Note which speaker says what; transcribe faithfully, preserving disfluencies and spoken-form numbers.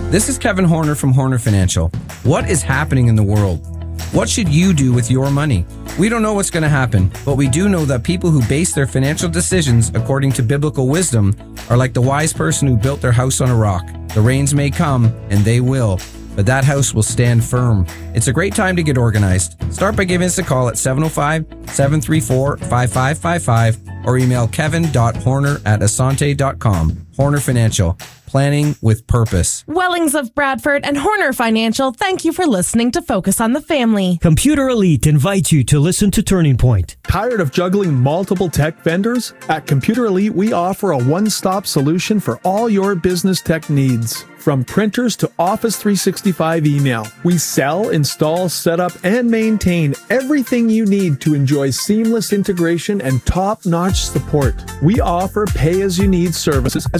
Speaker 1: This is Kevin Horner from Horner Financial. What is happening in the world? What should you do with your money? We don't know what's going to happen, but we do know that people who base their financial decisions according to biblical wisdom are like the wise person who built their house on a rock. The rains may come, and they will, but that house will stand firm. It's a great time to get organized. Start by giving us a call at seven oh five, seven three four, five five five five or email kevin.horner at asante dot com. Horner Financial. Planning with purpose.
Speaker 2: Wellings of Bradford and Horner Financial, thank you for listening to Focus on the Family.
Speaker 3: Computer Elite invites you to listen to Turning Point.
Speaker 4: Tired of juggling multiple tech vendors? At Computer Elite, we offer a one-stop solution for all your business tech needs. From printers to Office three sixty-five email, we sell, install, set up, and maintain everything you need to enjoy seamless integration and top-notch support. We offer pay-as-you-need services